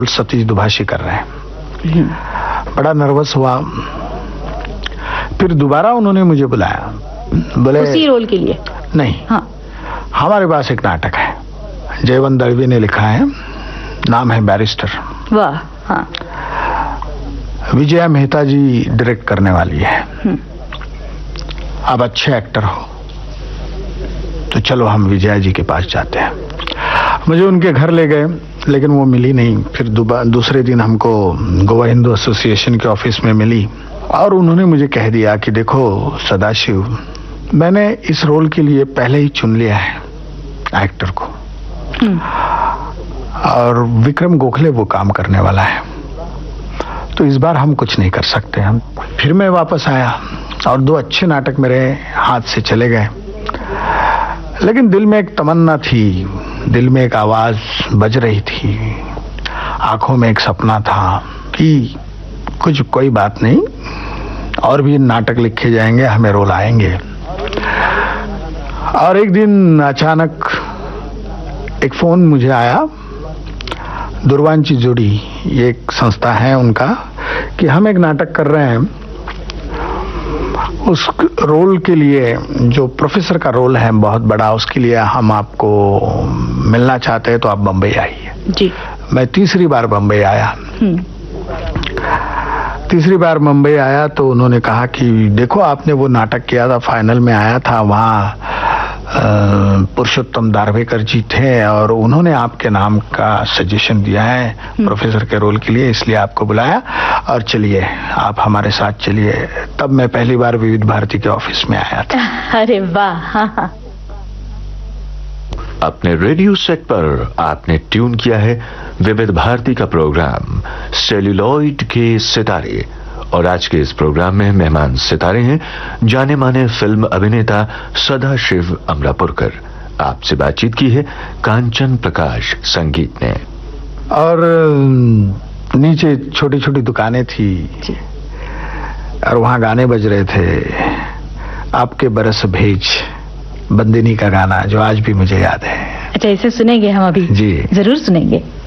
सतीश दुभाषी कर रहे हैं। बड़ा नर्वस हुआ। फिर दोबारा उन्होंने मुझे बुलाया, बोले उसी रोल के लिए? नहीं, हाँ, हमारे पास एक नाटक है, जयवंत दळवी ने लिखा है, नाम है बैरिस्टर। वाह। हाँ। विजया मेहता जी डायरेक्ट करने वाली है। आप अच्छे एक्टर हो तो चलो हम विजया जी के पास जाते हैं। मुझे उनके घर ले गए, लेकिन वो मिली नहीं। फिर दूसरे दिन हमको गोवा हिंदू एसोसिएशन के ऑफिस में मिली और उन्होंने मुझे कह दिया कि देखो सदाशिव, मैंने इस रोल के लिए पहले ही चुन लिया है एक्टर को, और विक्रम गोखले वो काम करने वाला है, तो इस बार हम कुछ नहीं कर सकते। हम फिर मैं वापस आया और 2 अच्छे नाटक मेरे हाथ से चले गए, लेकिन दिल में एक तमन्ना थी, दिल में एक आवाज बज रही थी, आंखों में एक सपना था कि कुछ कोई बात नहीं, और भी नाटक लिखे जाएंगे, हमें रोल आएंगे। और एक दिन अचानक एक फोन मुझे आया, दुर्वांची जोड़ी, ये एक संस्था है उनका, कि हम एक नाटक कर रहे हैं, उस रोल के लिए जो प्रोफेसर का रोल है बहुत बड़ा, उसके लिए हम आपको मिलना चाहते हैं, तो आप बम्बई आइए। जी। मैं तीसरी बार बम्बई आया। तीसरी बार मुंबई आया तो उन्होंने कहा कि देखो आपने वो नाटक किया था, फाइनल में आया था, वहाँ पुरुषोत्तम दारवेकर जी थे और उन्होंने आपके नाम का सजेशन दिया है प्रोफेसर के रोल के लिए, इसलिए आपको बुलाया, और चलिए आप हमारे साथ चलिए। तब मैं पहली बार विविध भारती के ऑफिस में आया था। अरे वाह। अपने रेडियो सेट पर आपने ट्यून किया है विविध भारती का प्रोग्राम सेल्यूलॉइड के सितारे, और आज के इस प्रोग्राम में मेहमान सितारे हैं जाने माने फिल्म अभिनेता सदाशिव अमलापुरकर। आपसे बातचीत की है कांचन प्रकाश संगीत ने। और नीचे छोटी छोटी दुकानें थी और वहां गाने बज रहे थे, आपके बरस भेज, बंदिनी का गाना, जो आज भी मुझे याद है। अच्छा, इसे सुनेंगे हम अभी? जी जरूर सुनेंगे।